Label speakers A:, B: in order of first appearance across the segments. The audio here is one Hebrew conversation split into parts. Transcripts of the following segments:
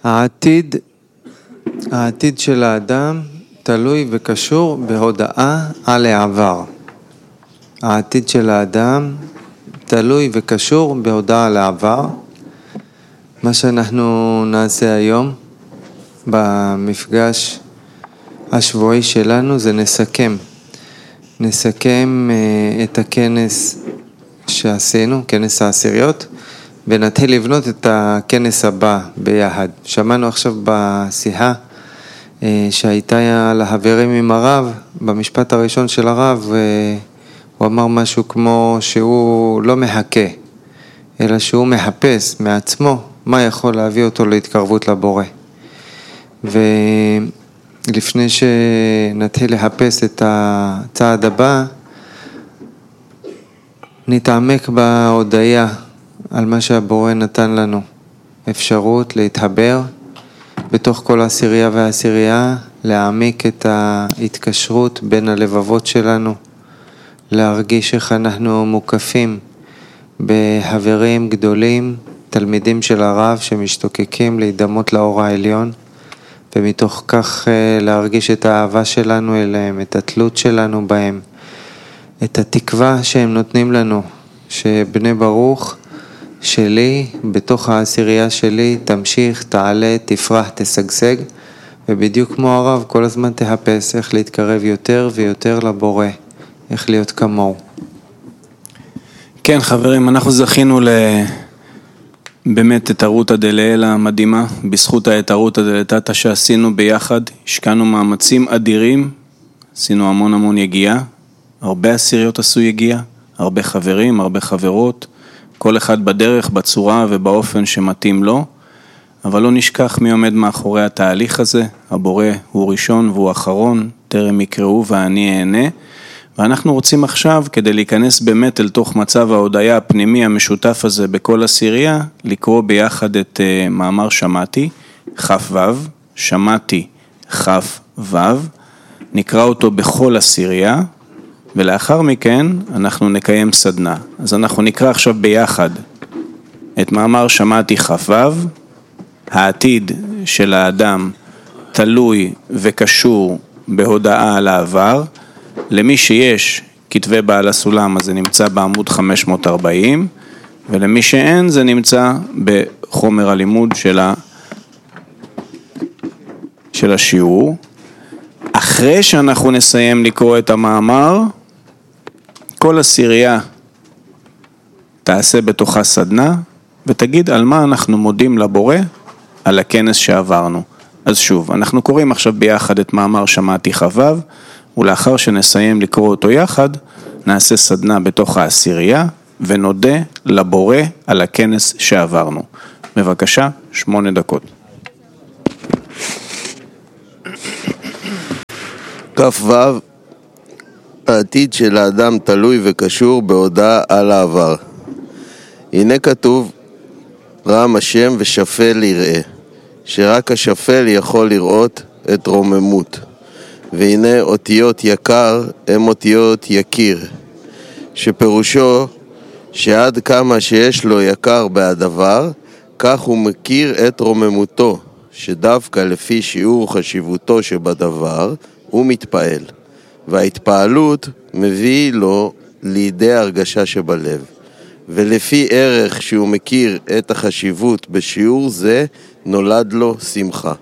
A: העתיד של האדם תלוי וקשור בהודעה על העבר. העתיד של האדם תלוי וקשור בהודעה על העבר. מה שאנחנו נעשה היום במפגש השבועי שלנו זה נסכם את הכנס שעשינו, כנס העשיריות, ונתחיל לבנות את הכנס הבא ביחד. שמענו עכשיו בשיחה שהייתה על החברים עם הרב, במשפט הראשון של הרב, הוא אמר משהו כמו שהוא לא מחכה, אלא שהוא מחפש מעצמו מה יכול להביא אותו להתקרבות לבורא. ולפני שנתחיל לחפש את הצעד הבא, נתעמק בהודעה על מה שהבורא נתן לנו, אפשרות להתחבר בתוך כל העשירייה והעשירייה, להעמיק את ההתקשרות בין הלבבות שלנו, להרגיש איך אנחנו מוקפים בחברים גדולים, תלמידים של הרב שמשתוקקים להידמות לאור העליון, ומתוך כך להרגיש את האהבה שלנו אליהם, את התלות שלנו בהם, את התקווה שהם נותנים לנו, שבני ברוך שלי, בתוך העשירייה שלי, תמשיך, תעלה, תפרח, תשגשג, ובדיוק כמו הרב, כל הזמן תחפש איך להתקרב יותר ויותר לבורא, איך להיות כמוהו.
B: כן חברים, אנחנו זכינו באמת את ערותא דלעילא המדהימה, בזכות את ערותא דלתתא שעשינו ביחד, השקענו מאמצים אדירים, עשינו המון יגיעה, הרבה עשיריות עשו יגיעה, הרבה חברים, הרבה חברות, כל אחד בדרך, בצורה ובאופן שמתאים לו, אבל לא נשכח מי עומד מאחורי התהליך הזה, הבורא הוא ראשון והוא אחרון, טרם יקראו ואני אענה, ואנחנו רוצים עכשיו, כדי להיכנס באמת אל תוך מצב ההודעה הפנימי המשותף הזה בכל עשירייה, לקרוא ביחד את מאמר שמעתי, כ"ו, שמעתי כ"ו, נקרא אותו בכל עשירייה, ולאחר מכן אנחנו נקיים סדנה. אז אנחנו נקרא עכשיו ביחד את מאמר שמעתי כ"ו, העתיד של האדם תלוי וקשור בהודעה על העבר, למי שיש כתבי בעל הסולם, אז זה נמצא בעמוד 540, ולמי שאין זה נמצא בחומר הלימוד של השיעור. אחרי שאנחנו נסיים לקרוא את המאמר, כל עשירייה תעשה בתוכה סדנה, ותגיד על מה אנחנו מודים לבורא על הכנס שעברנו. אז שוב, אנחנו קוראים עכשיו ביחד את מאמר שמעתי כ"ו, ולאחר שנסיים לקרוא אותו יחד, נעשה סדנה בתוך העשירייה, ונודה לבורא על הכנס שעברנו. בבקשה, 8 דקות.
C: כ"ו, העתיד של האדם תלוי וקשור בהודעה על העבר. הנה כתוב, רם השם ושפל יראה, שרק השפל יכול לראות את רוממות. והנה אותיות יקר הם אותיות יקיר, שפירושו שעד כמה שיש לו יקר בהדבר, כך הוא מכיר את רוממותו, שדווקא לפי שיעור חשיבותו שבדבר, הוא מתפעל, וההתפעלות מביא לו לידי הרגשה שבלב, ולפי ערך שהוא מכיר את החשיבות בשיעור זה, נולד לו שמחה.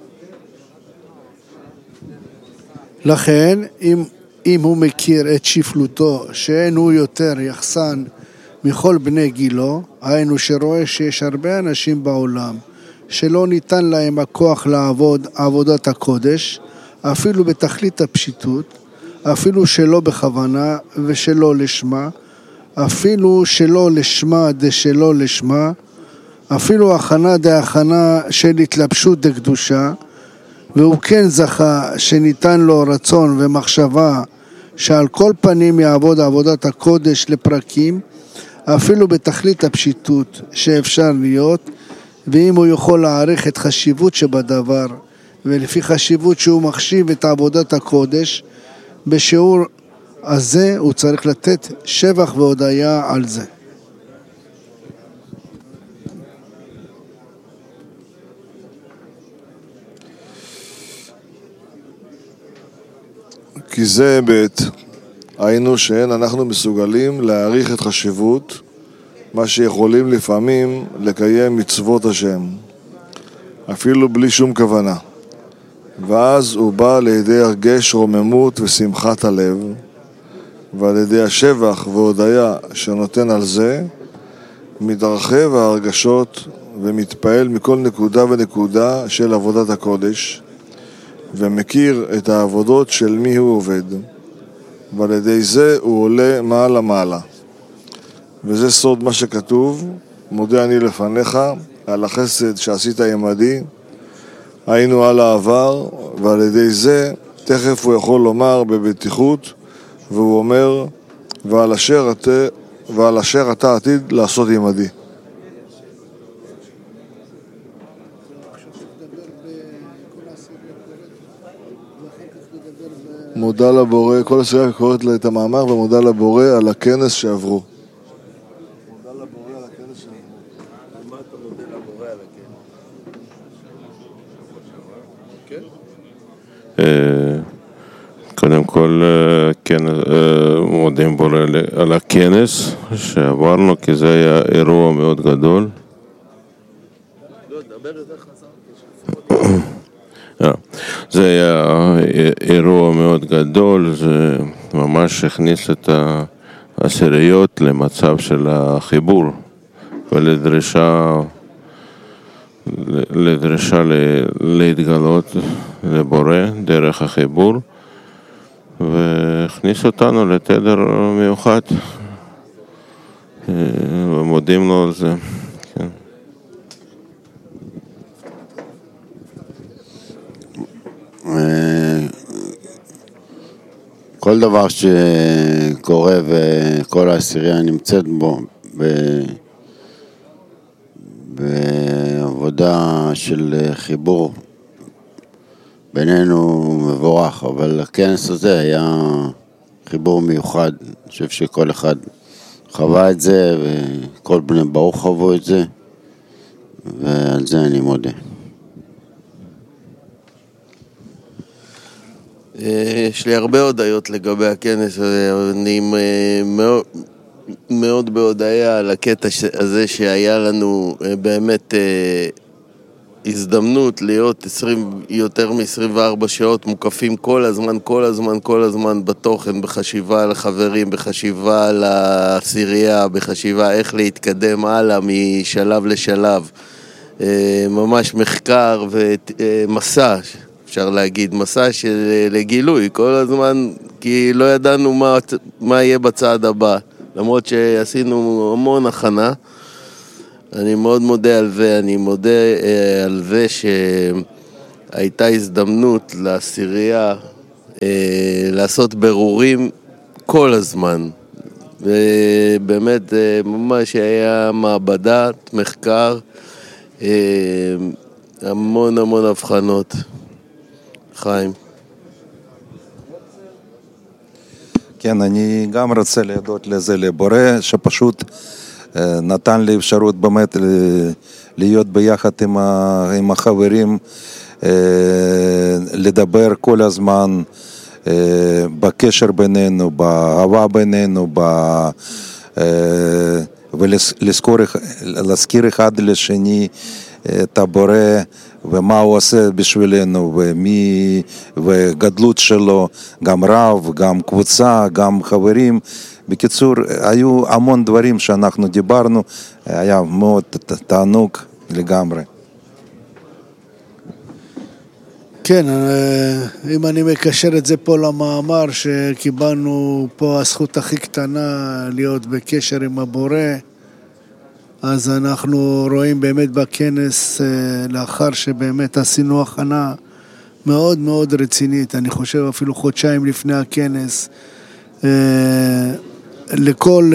D: לכן, אם הוא מכיר את שפלותו, שאין הוא יותר יחסן מכל בני גילו, היינו שרואה שיש הרבה אנשים בעולם, שלא ניתן להם הכוח לעבוד עבודת הקודש, אפילו בתכלית הפשיטות, אפילו שלא בכוונה ושלא לשמה, אפילו שלא לשמה דשלא לשמה, אפילו הכנה דהכנה של התלבשות דקדושה, והוא כן זכה שניתן לו רצון ומחשבה שעל כל פנים יעבוד עבודת הקודש לפרקים, אפילו בתכלית הפשיטות שאפשר להיות, ואם הוא יכול להעריך את חשיבות שבדבר, ולפי חשיבות שהוא מחשיב את עבודת הקודש, בשיעור הזה הוא צריך לתת שבח והודיה על זה.
E: כי זה היבט, היינו שאין אנחנו מסוגלים להעריך את חשיבות מה שיכולים לפעמים לקיים מצוות השם, אפילו בלי שום כוונה. ואז הוא בא לידי הרגש רוממות ושמחת הלב, ועל ידי השבח והודיה שנותן על זה, מתרחב ההרגשות ומתפעל מכל נקודה ונקודה של עבודת הקודש, ומכיר את העבודות של מי הוא עובד, ועל ידי זה הוא עולה מעלה מעלה. וזה סוד מה שכתוב, מודה אני לפניך על החסד שעשית עמדי, היינו על העבר, ועל ידי זה תכף הוא יכול לומר בבטיחות, והוא אומר, ועל אשר אתה עתיד לעשות עמדי. מודה לבורא, כל הסירה קוראת לה את המאמר, ומודה לבורא על הכנס שעברו. מודה לבורא על הכנס שעברו. מה אתה מודה לבורא על הכנס?
C: קודם כל, מודים בורא על הכנס שעברנו, כי זה היה אירוע מאוד גדול. זה היה אירוע מאוד גדול, זה ממש הכניס את העשיריות למצב של החיבור ולדרישה להתגלות לבורא דרך החיבור, והכניס אותנו לתדר מיוחד, ומודים לו על זה. כן.
F: כל דבר שקורה וכל העשירייה נמצאת בו בעבודה של חיבור בינינו מבורך, אבל הכנס הזה היה חיבור מיוחד. אני חושב שכל אחד חווה את זה וכל בני ברוך חוו את זה, ועל זה אני מודה.
C: יש לי הרבה הודעות לגבי הכנס הזה, אני מאוד בהודעה על הקטע הזה שהיה לנו באמת הזדמנות להיות יותר מ-24 שעות מוקפים כל הזמן בתוכן, בחשיבה על החברים, בחשיבה על העשירייה, בחשיבה איך להתקדם הלאה משלב לשלב, ממש מחקר ומסע, אפשר להגיד, מסע של לגילוי כל הזמן, כי לא ידענו מה יהיה בצעד הבא, למרות שעשינו המון הכנה. אני מאוד מודה על זה, אני מודה על זה שהייתה הזדמנות לעשירייה לעשות ברורים כל הזמן, ובאמת ממש היה מעבדת מחקר, המון הבחנות. חיים.
G: כן, אני גם רוצה להודות לזה לבורא, שפשוט נתן לי אפשרות באמת להיות ביחד עם החברים, לדבר כל הזמן בקשר בינינו, באהבה בינינו, ולהזכיר אחד לשני את הבורא ומה הוא עושה בשבילנו וגדלות שלו, גם רב, גם קבוצה, גם חברים. בקיצור, היו המון דברים שאנחנו דיברנו, היה מאוד תענוג לגמרי.
D: כן, אם אני מקשר את זה פה למאמר שקיבלנו פה, הזכות הכי קטנה להיות בקשר עם הבורא, אז אנחנו רואים באמת בכנס, לאחר שבאמת עשינו הכנה מאוד מאוד רצינית, אני חושב אפילו חודשיים לפני הכנס, לכל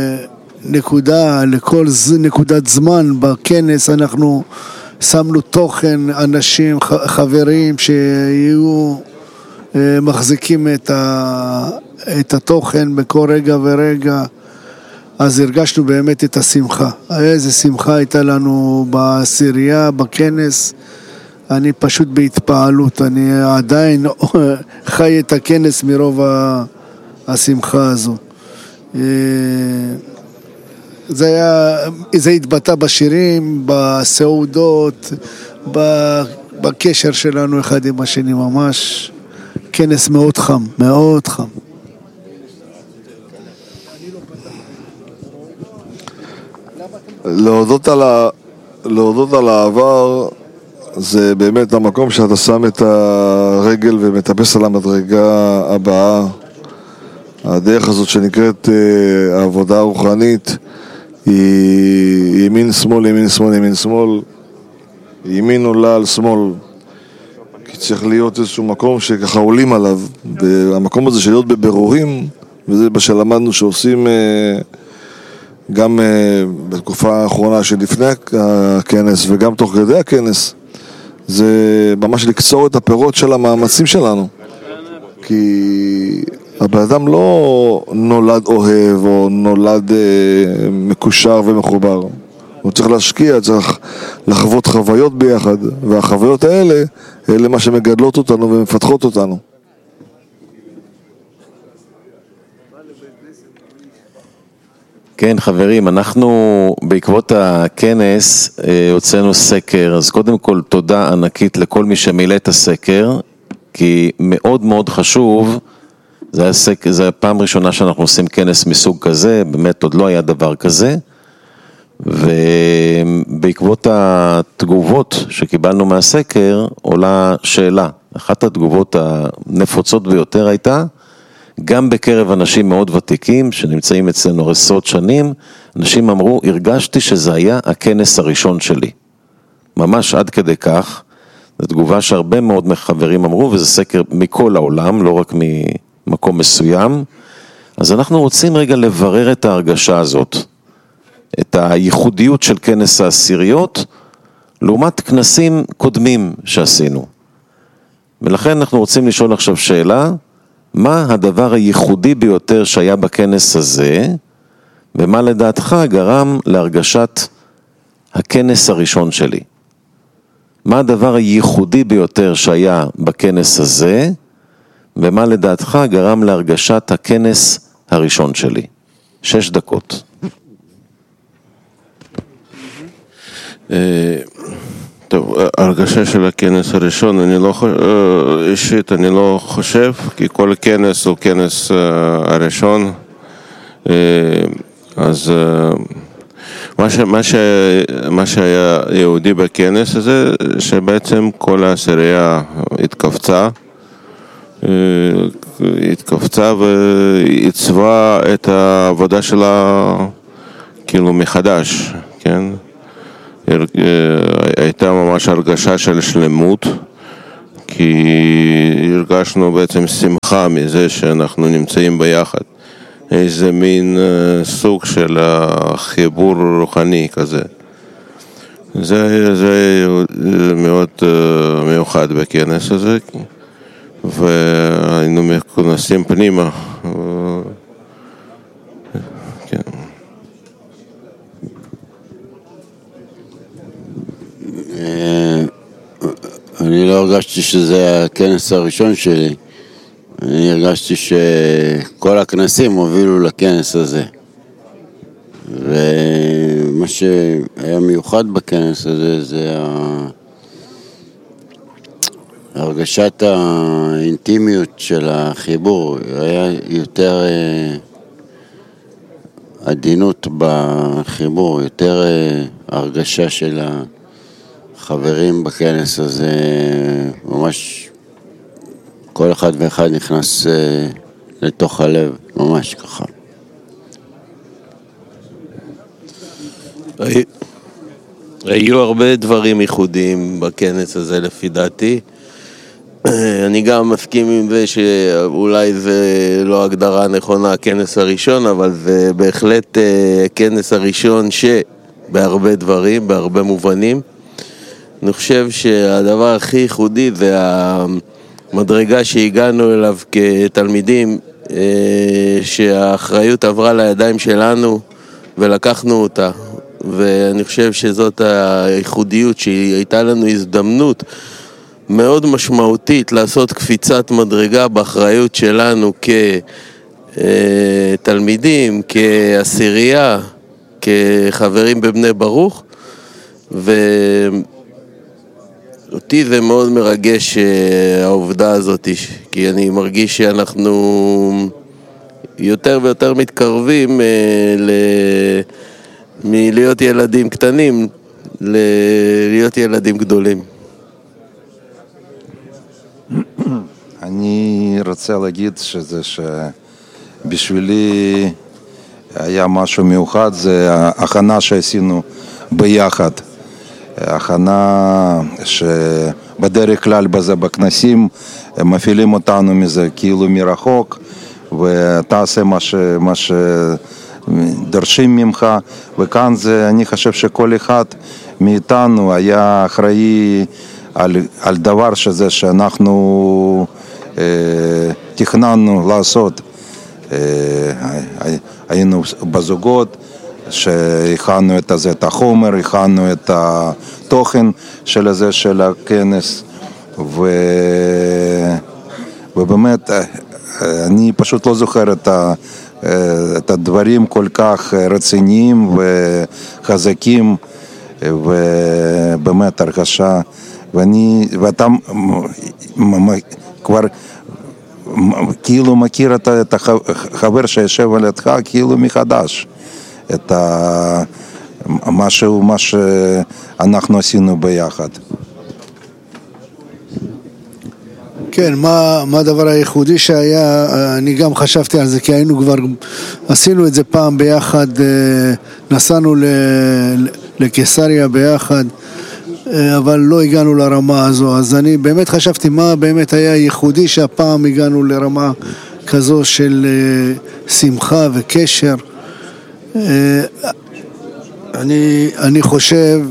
D: נקודת זמן בכנס אנחנו שמנו תוכן, אנשים, חברים שיהיו מחזיקים את התוכן בכל רגע ורגע. אז הרגשנו באמת את השמחה. איזה שמחה הייתה לנו בעשירייה, בכנס. אני פשוט בהתפעלות, אני עדיין חי את הכנס מרוב השמחה הזו. זה התבטא בשירים, בסעודות, בקשר שלנו אחד עם השני, ממש כנס מאוד חם, מאוד חם.
E: להודות על העבר זה באמת המקום שאתה שם את הרגל ומטפס על המדרגה הבאה. הדרך הזאת שנקראת העבודה הרוחנית היא ימין שמאל, ימין שמאל, ימין שמאל, ימין עולה על שמאל, כי צריך להיות איזשהו מקום שככה עולים עליו, והמקום הזה של להיות בבירורים, וזה מה שלמדנו שעושים גם בתקופה האחרונה שלפני הכנס וגם תוך כדי הכנס, זה ממש לקצור את הפירות של המאמצים שלנו, כי הבן אדם לא נולד אוהב או נולד מקושר ומחובר, הוא צריך להשקיע, צריך לחוות חוויות ביחד, והחוויות האלה, אלה מה שמגדלות אותנו ומפתחות אותנו.
H: כן, חברים, אנחנו בעקבות הכנס הוצאנו סקר, אז קודם כל תודה ענקית לכל מי שמילא את הסקר, כי מאוד מאוד חשוב, זה הפעם ראשונה שאנחנו עושים כנס מסוג כזה, באמת עוד לא היה דבר כזה, ובעקבות התגובות שקיבלנו מהסקר עולה שאלה. אחת התגובות הנפוצות ביותר הייתה, גם בקרב אנשים מאוד ותיקים שנמצאים אצלנו עשרות שנים, אנשים אמרו, הרגשתי שזה היה הכנס הראשון שלי. ממש עד כדי כך, זו תגובה שהרבה מאוד מחברים אמרו, וזה סקר מכל העולם, לא רק ממקום מסוים. אז אנחנו רוצים רגע לברר את ההרגשה הזאת, את הייחודיות של כנס העשיריות, לעומת כנסים קודמים שעשינו. ולכן אנחנו רוצים לשאול עכשיו שאלה, מה הדבר הייחודי ביותר שהיה בכנס הזה, ומה לדעתך גרם להרגשת הכנס הראשון שלי? מה הדבר הייחודי ביותר שהיה בכנס הזה, ומה לדעתך גרם להרגשת הכנס הראשון שלי? 6 דקות.
C: טוב, הרגשה של הכנס הראשון, אישית אני לא חושב, כי כל כנס הוא כנס הראשון, אז מה שהיה יהודי בכנס הזה, שבעצם כל העשירייה התכווצה ועיצבה את העבודה שלה כאילו מחדש, כן? הייתה ממש הרגשה של שלמות, כי הרגשנו בעצם שמחה מזה שאנחנו נמצאים ביחד. איזה מין סוג של חיבור רוחני כזה. זה מאוד מיוחד בכנס הזה, והיינו מכונסים פנימה. כן.
F: אני לא הרגשתי שזה הכנס הראשון שלי, אני הרגשתי שכל הכנסים הובילו לכנס הזה, ומה שהיה מיוחד בכנס הזה זה הרגשת האינטימיות של החיבור, היה יותר עדינות בחיבור, יותר הרגשה של החברים בכנס הזה, ממש כל אחד ואחד נכנס לתוך הלב, ממש ככה.
C: היו הרבה דברים ייחודיים בכנס הזה לפי דעתי. אני גם מסכים עם זה שאולי זה לא הגדרה נכונה הכנס הראשון, אבל זה בהחלט הכנס הראשון שבהרבה דברים, בהרבה מובנים. אני חושב שהדבר הכי ייחודי זה המדרגה שהגענו אליו כתלמידים, שהאחריות עברה לידיים שלנו ולקחנו אותה, ואני חושב שזאת הייחודיות שהייתה לנו הזדמנות מאוד משמעותית לעשות קפיצת מדרגה באחריות שלנו כתלמידים, כעשירייה, כחברים בבני ברוך, ואותי זה מאוד מרגש העובדה הזאת, כי אני מרגיש שאנחנו יותר ויותר מתקרבים מלהיות ילדים קטנים להיות ילדים גדולים.
G: אני רוצה להגיד שבשבילי היה משהו מיוחד, זה ההכנה שעשינו ביחד. הכנה שבדרך כלל בזה בכנסים מפעילים אותנו מזה כאילו מרחוק, ותעשה מה שדורשים ממך, וכאן זה, אני חושב שכל אחד מאיתנו היה אחראי על דבר שזה שאנחנו תכננו לעשות. היינו בזוגות שהכנו את החומר, הכנו את התוכן של הכנס, ובאמת אני פשוט לא זוכר את הדברים כל כך רציניים וחזקים, ובאמת הרגשה, ואתה כבר כאילו מכיר את החבר שישב על ידך כאילו מחדש, את מה שאנחנו עשינו ביחד.
D: כן, מה הדבר הייחודי שהיה, אני גם חשבתי על זה, כי היינו כבר, עשינו את זה פעם ביחד, נסענו לקיסריה ביחד, אבל לא הגענו לרמה הזו, אז אני באמת חשבתי מה באמת היה ייחודי שהפעם הגענו לרמה כזו של שמחה וקשר. אני חושב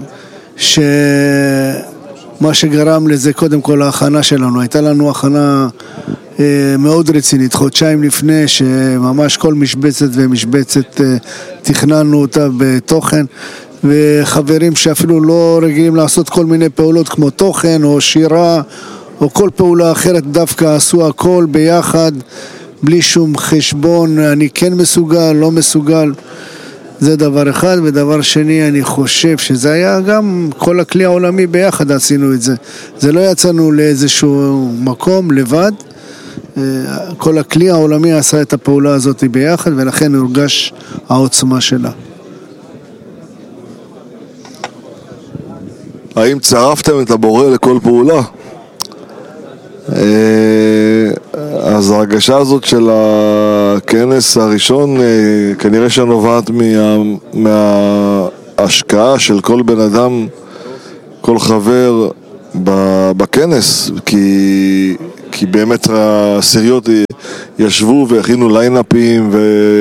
D: שמה שגרם לזה קודם כל ההכנה שלנו, הייתה לנו הכנה מאוד רצינית, חודשיים לפני שממש כל משבצת ומשבצת תכננו אותה בתוכן, וחברים שאפילו לא רגילים לעשות כל מיני פעולות כמו תוכן או שירה או כל פעולה אחרת, דווקא עשו הכל ביחד בלי שום חשבון, אני כן מסוגל, לא מסוגל. זה דבר אחד. ודבר שני, אני חושב שזה היה גם כל הכלי העולמי ביחד עשינו את זה. זה לא יצאנו לאיזשהו מקום לבד, כל הכלי העולמי עשה את הפעולה הזאת ביחד, ולכן הורגש העוצמה שלה.
E: האם צרפתם את הבורא לכל פעולה? אז ההרגשה הזאת של הכנס הראשון כנראה שנובעת מההשקעה של כל בן אדם, כל חבר בכנס, כי באמת העשיריות ישבו והכינו ליינאפים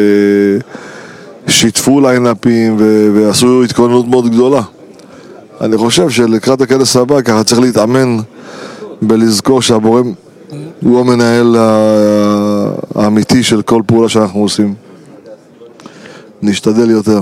E: ושיתפו ליינאפים ועשו התכוננות מאוד גדולה. אני חושב שלקראת הכנס הבא ככה צריך להתאמן בלזכור שהבורא הוא המנהל האמיתי של כל פעולה שאנחנו עושים. נשתדל יותר.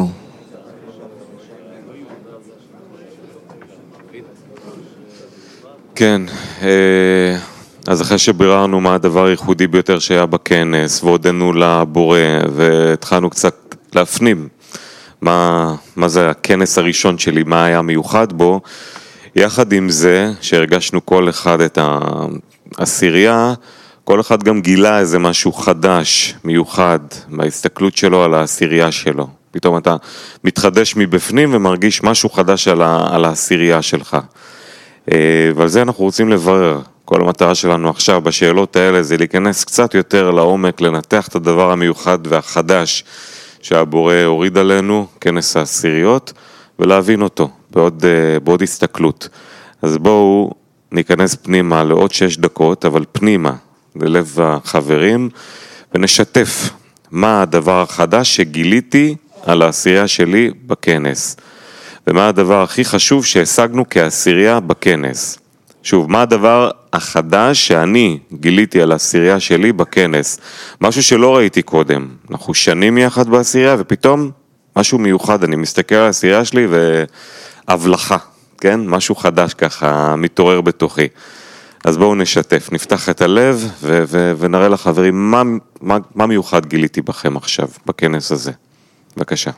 I: כן, אז אחרי שביררנו מה הדבר הייחודי ביותר שהיה בכנס, והודנו לבורא, והתחלנו קצת להפנים מה זה הכנס הראשון שלי, מה היה מיוחד בו, יחד עם זה שהרגשנו כל אחד את העשירייה, כל אחד גם גילה איזה משהו חדש, מיוחד, בהסתכלות שלו על העשירייה שלו. פתאום אתה מתחדש מבפנים ומרגיש משהו חדש על העשירייה שלך. ועל זה אנחנו רוצים לברר. כל המטרה שלנו עכשיו בשאלות האלה זה להיכנס קצת יותר לעומק, לנתח את הדבר המיוחד והחדש שהבורא הוריד עלינו, כנס העשיריות, ולהבין אותו בעוד הסתכלות. אז בואו ניכנס פנימה לעוד 6 דקות, אבל פנימה, ללב החברים, ונשתף מה הדבר החדש שגיליתי על העשירייה שלי בכנס. ומה הדבר הכי חשוב שהשגנו כעשירייה בכנס. שוב, מה הדבר החדש שאני גיליתי על העשירייה שלי בכנס? משהו שלא ראיתי קודם. אנחנו שנים יחד בעשירייה, ופתאום משהו מיוחד, אני מסתכל על העשירייה שלי והבלחה, כן? משהו חדש ככה מתעורר בתוכי. אז בואו נשתף, נפתח את הלב ונראה לחברים מה מיוחד גיליתי בכם עכשיו, בכנס הזה. בבקשה.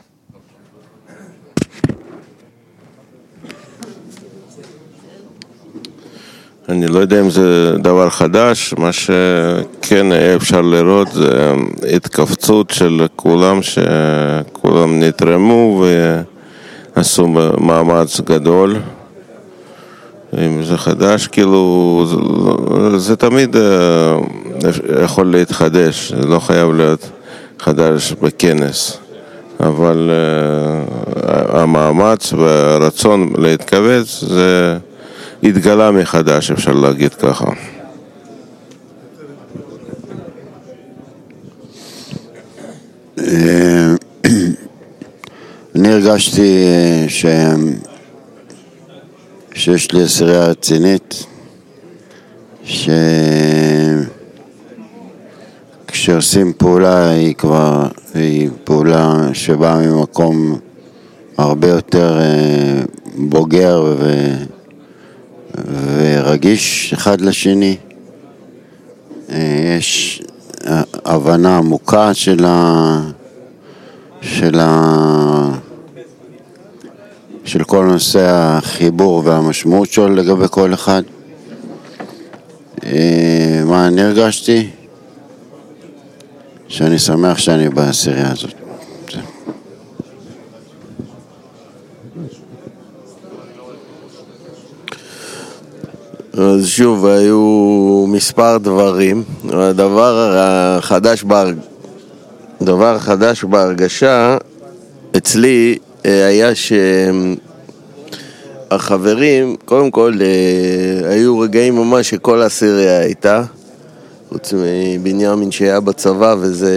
C: אני לא יודע אם זה דבר חדש, מה שכן אפשר לראות זה התכווצות של כולם, שכולם נתרמו ועשו מאמץ גדול. אם זה חדש, כאילו, זה תמיד יכול להתחדש, זה לא חייב להיות חדש בכנס. אבל המאמץ והרצון להתכווץ זה התגלה מחדש, אפשר להגיד ככה.
F: אני הרגשתי שיש לי עשירייה רצינית, כשעושים פעולה היא פעולה שבאה ממקום הרבה יותר בוגר ורגיש אחד לשני. יש הבנה עמוקה של כל נושא החיבור והמשמעות שלו לגבי כל אחד. מה אני הרגשתי? שאני שמח שאני בעשירייה הזאת.
C: אז שוב, היו מספר דברים. הדבר החדש בהרגשה אצלי היה שהחברים, קודם כל, היו רגעים ממש שכל העשירייה הייתה, חוץ מבנימין שהיה בצבא, וזה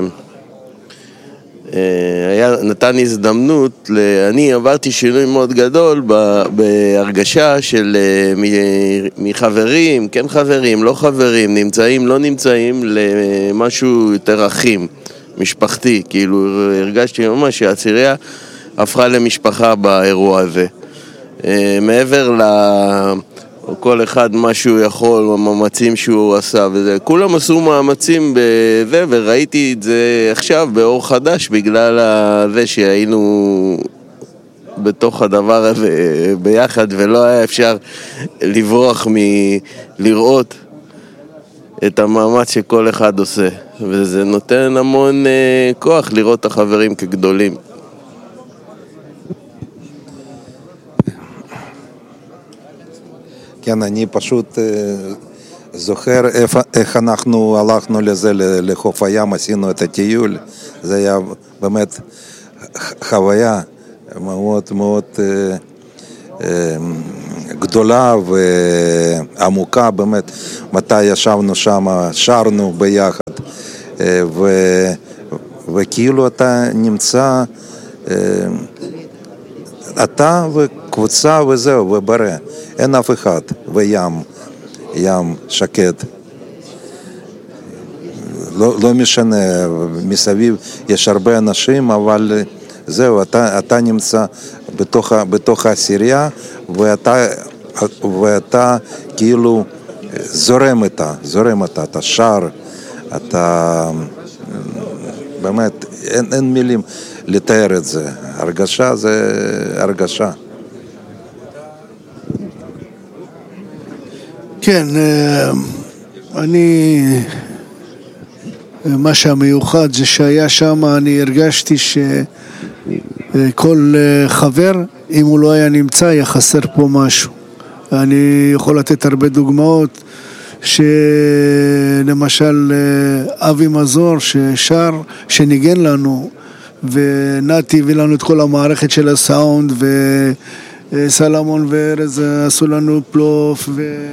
C: נתן הזדמנות, אני עברתי שינוי מאוד גדול בהרגשה של מחברים, כן חברים, לא חברים, נמצאים, לא נמצאים, למשהו יותר אחים, משפחתי. כאילו הרגשתי ממש שהעשירייה הפכה למשפחה באירוע הזה. מעבר כל אחד מה שהוא יכול, המאמצים שהוא עשה וזה, כולם עשו מאמצים בזה, וראיתי את זה עכשיו באור חדש בגלל זה שהיינו בתוך הדבר הזה ביחד, ולא היה אפשר לברוח מלראות את המאמץ שכל אחד עושה, וזה נותן המון כוח לראות את החברים כגדולים.
G: כן, אני פשוט זוכר איך אנחנו הלכנו לזה, לחוף הים, עשינו את הטיול. זה היה באמת חוויה מאוד מאוד גדולה ועמוקה, באמת. מתי ישבנו שם, שרנו ביחד, וכאילו אתה נמצא, אתה וקבוצה וזהו, וברא. אין אף אחד, ים שקט. לא משנה, מסביב יש הרבה אנשים, אבל זהו, אתה נמצא בתוך העשירייה, ואתה כאילו זורם איתה, אתה שר, אתה באמת, אין מילים לתאר את זה. הרגשה זה הרגשה.
D: כן, מה שהמיוחד זה שהיה שם, אני הרגשתי שכל חבר, אם הוא לא היה נמצא, היה חסר פה משהו. אני יכול לתת הרבה דוגמאות, שלמשל אבי מזור ששר, שניגן לנו, ונתי הביא לנו את כל המערכת של הסאונד, וסלמון וארז עשו לנו פלוף,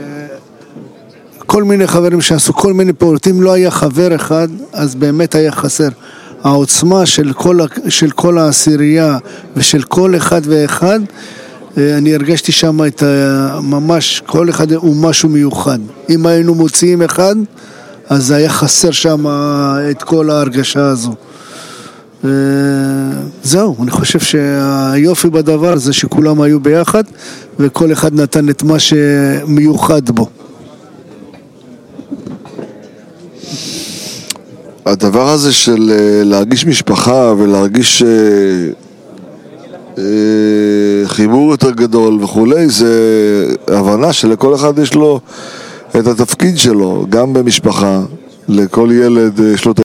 D: כל מיני חברים שעשו כל מיני פעולות. אם לא היה חבר אחד, אז באמת היה חסר. העוצמה של כל העשירייה ושל כל אחד ואחד, אני הרגשתי שם את ממש, כל אחד הוא משהו מיוחד. אם היינו מוציאים אחד, אז היה חסר שם את כל ההרגשה הזו. זהו, אני חושב שהיופי בדבר זה שכולם היו ביחד, וכל אחד נתן את מה שמיוחד בו.
E: הדבר הזה של להרגיש משפחה ולהרגיש חיבור יותר גדול וכולי, זה הבנה שלכל אחד יש לו את התפקיד שלו, גם במשפחה, לכל ילד יש לו את